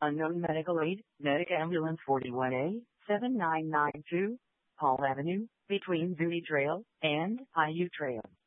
Unknown medical aid, Medic Ambulance 41A, 7992, Hall Avenue, between Zuni Trail and IU Trail.